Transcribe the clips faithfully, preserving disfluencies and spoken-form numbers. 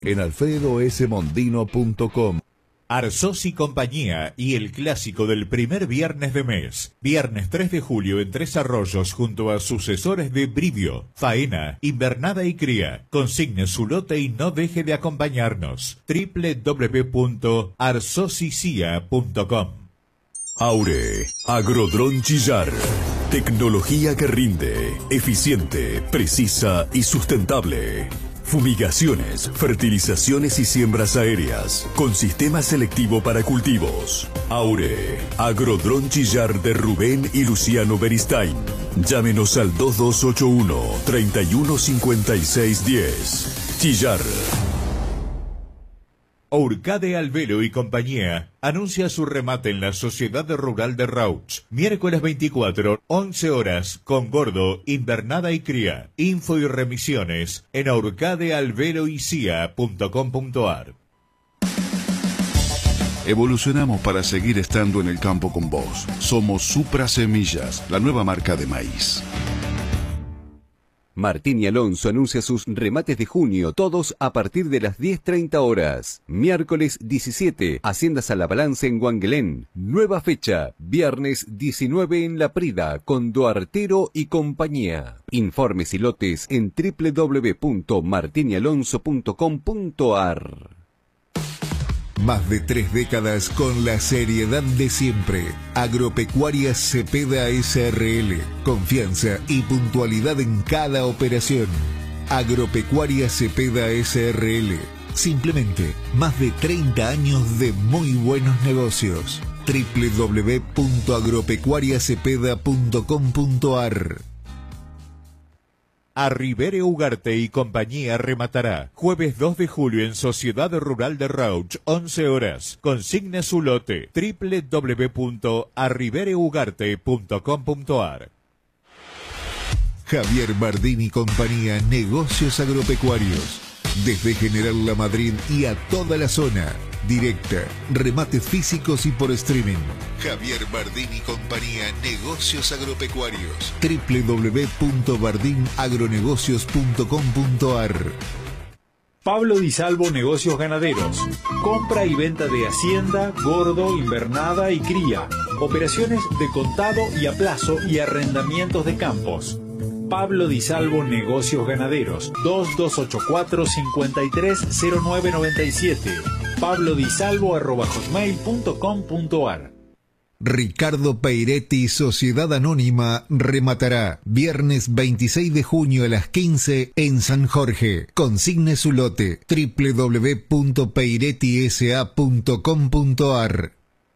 en alfredo s mondino punto com. Arsos y Compañía y el clásico del primer viernes de mes. Viernes tres de julio en Tres Arroyos junto a sucesores de Brivio, Faena, Invernada y Cría. Consigne su lote y no deje de acompañarnos. doble u doble u doble u punto arsosicia punto com. Aure, Agrodrón Chillar. Tecnología que rinde, eficiente, precisa y sustentable. Fumigaciones, fertilizaciones y siembras aéreas, con sistema selectivo para cultivos. Aure, Agrodrón Chillar de Rubén y Luciano Beristain. Llámenos al dos dos ocho uno, tres uno cinco seis uno cero. Chillar. Urcade Albelo y Compañía anuncia su remate en la Sociedad Rural de Rauch. Miércoles veinticuatro, once horas, con Gordo, Invernada y Cría. Info y remisiones en urcade albelo y cia punto com punto ar. Evolucionamos para seguir estando en el campo con vos. Somos Supra Semillas, la nueva marca de maíz. Martín y Alonso anuncia sus remates de junio, todos a partir de las diez treinta horas. Miércoles diecisiete, Haciendas a la Balanza en Guanguelén. Nueva fecha, viernes diecinueve en La Prida, con Duartero y Compañía. Informes y lotes en doble u doble u doble u punto martin y alonso punto com punto ar. Más de tres décadas con la seriedad de siempre. Agropecuarias Cepeda S R L. Confianza y puntualidad en cada operación. Agropecuarias Cepeda S R L. Simplemente más de treinta años de muy buenos negocios. doble u doble u doble u punto agropecuariacepeda punto com punto ar. Arribere Ugarte y Compañía rematará. Jueves dos de julio en Sociedad Rural de Rauch, once horas. Consigne su lote. doble u doble u doble u punto arribere ugarte punto com punto ar. Javier Bardín y Compañía, Negocios Agropecuarios. Desde General La Madrid y a toda la zona. Directa, remates físicos y por streaming. Javier Bardín y Compañía, Negocios Agropecuarios. doble u doble u doble u punto bardín agronegocios punto com punto ar. Pablo Di Salvo Negocios Ganaderos. Compra y venta de hacienda, gordo, invernada y cría. Operaciones de contado y a plazo y arrendamientos de campos. Pablo Di Salvo Negocios Ganaderos. dos dos ocho cuatro, cinco tres cero nueve nueve siete. pablodisalvo arroba hotmail punto com punto ar. Ricardo Peiretti, Sociedad Anónima, rematará viernes veintiséis de junio a las quince en San Jorge. Consigne su lote. doble u doble u doble u punto peiretti s a punto com punto ar.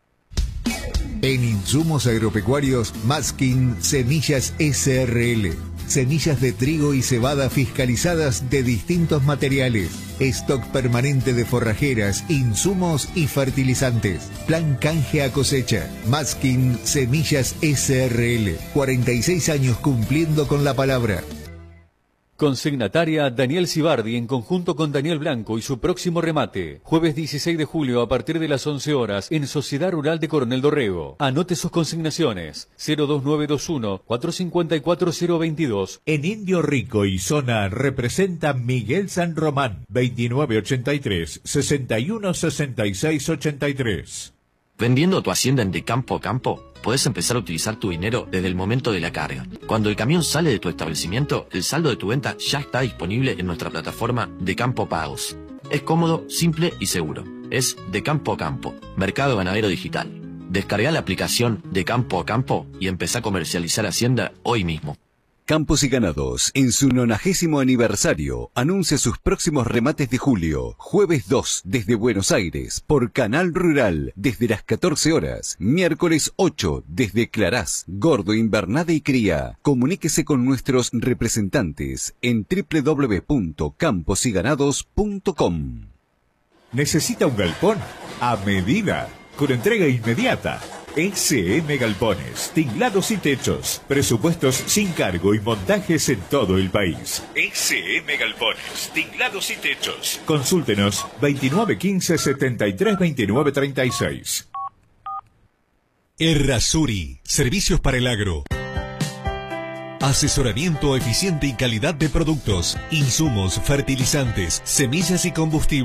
En Insumos Agropecuarios, Maskin Semillas S R L. Semillas de trigo y cebada fiscalizadas de distintos materiales. Stock permanente de forrajeras, insumos y fertilizantes. Plan canje a cosecha. Maskin Semillas S R L. cuarenta y seis años cumpliendo con la palabra. Consignataria Daniel Cibardi en conjunto con Daniel Blanco y su próximo remate. Jueves dieciséis de julio a partir de las once horas en Sociedad Rural de Coronel Dorrego. Anote sus consignaciones. cero dos nueve dos uno, cuatro cinco cuatro cero dos dos. En Indio Rico y Zona representa Miguel San Román. veintinueve ochenta y tres, sesenta y uno sesenta y seis ochenta y tres. Vendiendo tu hacienda en De Campo a Campo, podés empezar a utilizar tu dinero desde el momento de la carga. Cuando el camión sale de tu establecimiento, el saldo de tu venta ya está disponible en nuestra plataforma De Campo Pagos. Es cómodo, simple y seguro. Es De Campo a Campo, Mercado Ganadero Digital. Descarga la aplicación De Campo a Campo y empezá a comercializar hacienda hoy mismo. Campos y Ganados, en su nonagésimo aniversario, anuncia sus próximos remates de julio. Jueves dos, desde Buenos Aires, por Canal Rural, desde las catorce horas. Miércoles ocho, desde Clarás, Gordo, Invernada y Cría. Comuníquese con nuestros representantes en doble u doble u doble u punto campos y ganados punto com. ¿Necesita un galpón? A medida, con entrega inmediata. S M Galpones, tinglados y techos, presupuestos sin cargo y montajes en todo el país. S M Galpones, tinglados y techos. Consúltenos veintinueve quince, setenta y tres veintinueve treinta y seis. Errázuri, servicios para el agro. Asesoramiento eficiente y calidad de productos, insumos, fertilizantes, semillas y combustibles.